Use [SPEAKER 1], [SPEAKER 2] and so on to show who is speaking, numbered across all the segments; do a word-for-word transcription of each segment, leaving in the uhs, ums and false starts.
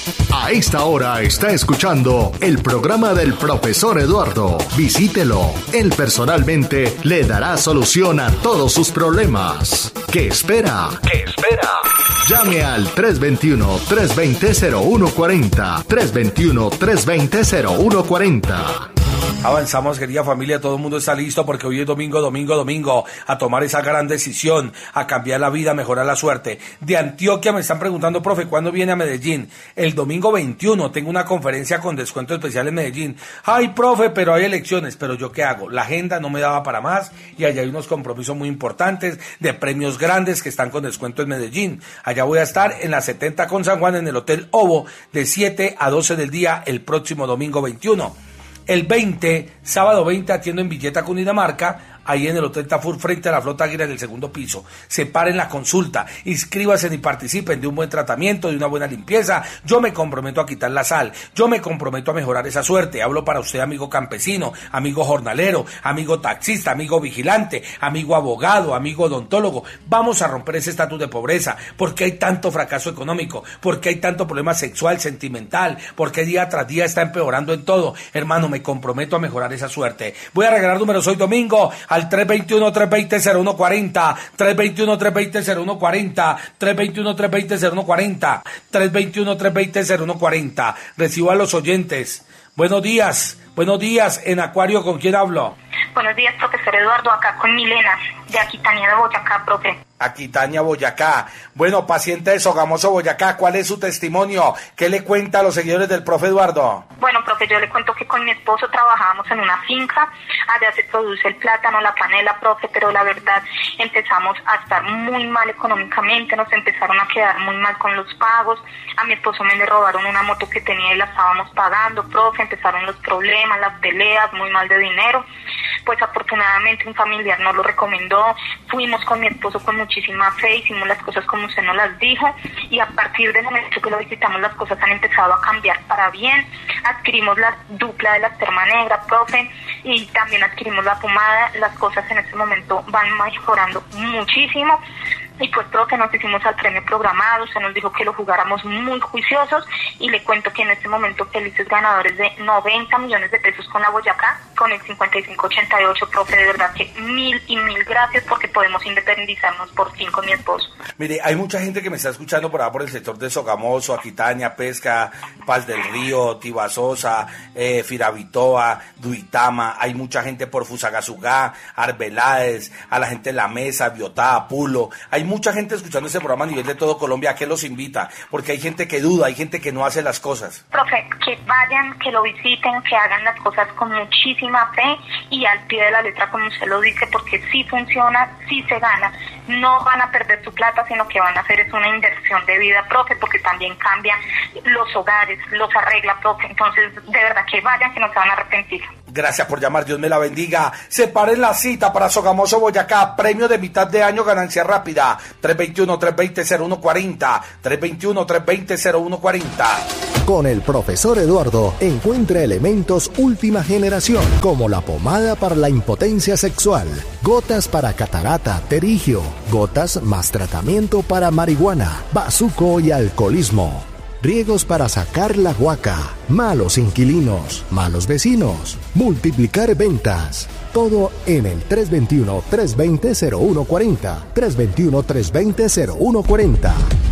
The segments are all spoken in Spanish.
[SPEAKER 1] A esta hora está escuchando el programa del profesor Eduardo. Visítelo. Él personalmente le dará solución a todos sus problemas. ¿Qué espera? ¿Qué espera? Llame al tres dos uno, tres dos cero, cero uno cuatro cero, tres dos uno, tres dos cero, cero uno cuatro cero.
[SPEAKER 2] Avanzamos, querida familia, todo el mundo está listo porque hoy es domingo, domingo, domingo, a tomar esa gran decisión, a cambiar la vida, a mejorar la suerte. De Antioquia me están preguntando, profe, ¿cuándo viene a Medellín? El domingo veintiuno, tengo una conferencia con descuento especial en Medellín. Ay, profe, pero hay elecciones, pero ¿yo qué hago? La agenda no me daba para más y allá hay unos compromisos muy importantes de premios grandes que están con descuento en Medellín. Allá voy a estar en la setenta con San Juan en el Hotel Ovo de siete a doce del día el próximo domingo veintiuno. El veinte, sábado veinte, atiendo en Villeta, Cundinamarca, ahí en el Hotel Tafur, frente a la Flota Águila en el segundo piso. Separen la consulta, inscríbanse y participen de un buen tratamiento, de una buena limpieza. Yo me comprometo a quitar la sal, yo me comprometo a mejorar esa suerte. Hablo para usted, amigo campesino, amigo jornalero, amigo taxista, amigo vigilante, amigo abogado, amigo odontólogo. Vamos a romper ese estatus de pobreza. ¿Por qué hay tanto fracaso económico? ¿Por qué hay tanto problema sexual, sentimental? ¿Por qué día tras día está empeorando en todo? Hermano, me comprometo a mejorar esa suerte. Voy a regalar números hoy domingo al tres dos uno, tres dos cero, cero uno cuatro cero, tres dos uno, tres dos cero, cero uno cuatro cero, tres dos uno, tres dos cero, cero uno cuatro cero, tres dos uno, tres dos cero, cero uno cuatro cero. Recibo a los oyentes. Buenos días, buenos días, en Acuario, ¿con quién hablo?
[SPEAKER 3] Buenos días, profesor Eduardo, acá con Milena, de Aquitania de Boyacá, profe.
[SPEAKER 2] Aquitania, Boyacá. Bueno, paciente de Sogamoso, Boyacá, ¿cuál es su testimonio? ¿Qué le cuenta a los seguidores del profe Eduardo?
[SPEAKER 3] Bueno, profe, yo le cuento que con mi esposo trabajábamos en una finca, allá se produce el plátano, la panela, profe, pero la verdad empezamos a estar muy mal económicamente, nos empezaron a quedar muy mal con los pagos, a mi esposo me le robaron una moto que tenía y la estábamos pagando, profe, empezaron los problemas, las peleas, muy mal de dinero. Pues afortunadamente un familiar nos lo recomendó, fuimos con mi esposo con muchísima fe, hicimos las cosas como usted nos las dijo y a partir del momento que lo visitamos las cosas han empezado a cambiar para bien. Adquirimos la dupla de la esperma negra, profe, y también adquirimos la pomada. Las cosas en este momento van mejorando muchísimo. Y pues, profe, nos hicimos al premio programado, se nos dijo que lo jugáramos muy juiciosos y le cuento que en este momento felices ganadores de noventa millones de pesos con la Boyacá, con el cincuenta y cinco ochenta y ocho, profe, de verdad que mil y mil gracias porque podemos independizarnos por fin con mi esposo.
[SPEAKER 2] Mire, hay mucha gente que me está escuchando por allá por el sector de Sogamoso, Aquitania, Pesca, Paz del Río, Tibasosa, eh, Firavitoa, Duitama, hay mucha gente por Fusagasugá, Arbeláez, a la gente de La Mesa, Biotá, Pulo, hay mucha gente escuchando este programa a nivel de todo Colombia. ¿A qué los invita? Porque hay gente que duda, hay gente que no hace las cosas.
[SPEAKER 3] Profe, que vayan, que lo visiten, que hagan las cosas con muchísima fe y al pie de la letra, como usted lo dice, porque sí funciona, sí se gana. No van a perder su plata, sino que van a hacer es una inversión de vida, profe, porque también cambia los hogares, los arregla, profe. Entonces, de verdad, que vayan, que no se van a arrepentir.
[SPEAKER 2] Gracias por llamar, Dios me la bendiga. Separen la cita para Sogamoso, Boyacá, premio de mitad de año, ganancia rápida. tres dos uno, tres dos cero, cero uno cuatro cero, tres dos uno, tres dos cero, cero uno cuatro cero.
[SPEAKER 1] Con el profesor Eduardo encuentra elementos última generación, como la pomada para la impotencia sexual, gotas para catarata, terigio, gotas más tratamiento para marihuana, bazuco y alcoholismo. Riegos para sacar la guaca, malos inquilinos, malos vecinos, multiplicar ventas. Todo en el tres dos uno, tres dos cero, cero uno cuatro cero, tres dos uno, tres dos cero, cero uno cuatro cero.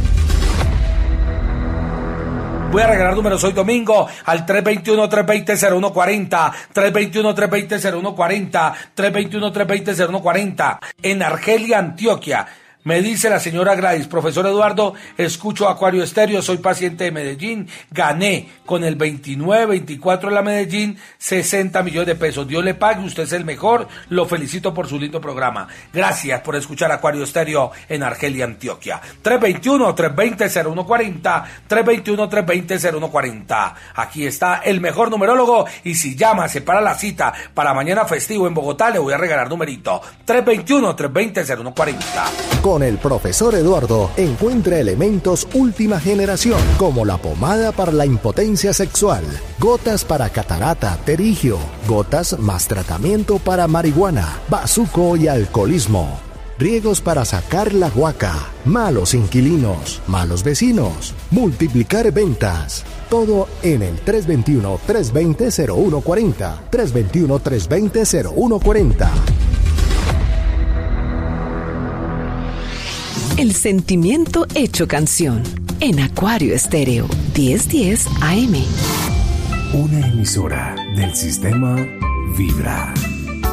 [SPEAKER 2] Voy a regalar números hoy domingo al tres dos uno, tres dos cero, cero uno cuatro cero, tres dos uno, tres dos cero, cero uno cuatro cero, tres dos uno, tres dos cero, cero uno cuatro cero, en Argelia, Antioquia. Me dice la señora Gladys, profesor Eduardo, escucho Acuario Estéreo, soy paciente de Medellín, gané con el veintinueve veinticuatro de la Medellín sesenta millones de pesos. Dios le pague, usted es el mejor, lo felicito por su lindo programa. Gracias por escuchar Acuario Estéreo en Argelia, Antioquia. tres dos uno, tres dos cero, cero uno cuatro cero, tres dos uno, tres dos cero, cero uno cuatro cero. Aquí está el mejor numerólogo y si llama, se para la cita para mañana festivo en Bogotá, le voy a regalar numerito tres dos uno, tres dos cero, cero uno cuatro cero.
[SPEAKER 1] Con el profesor Eduardo encuentra elementos última generación, como la pomada para la impotencia sexual, gotas para catarata, terigio, gotas más tratamiento para marihuana, bazuco y alcoholismo. riegos para sacar la guaca, malos inquilinos, malos vecinos, multiplicar ventas. Todo en el tres dos uno, tres dos cero, cero uno cuatro cero, tres dos uno, tres dos cero, cero uno cuatro cero.
[SPEAKER 4] El sentimiento hecho canción en Acuario Estéreo diez diez A M.
[SPEAKER 5] Una emisora del sistema Vibra.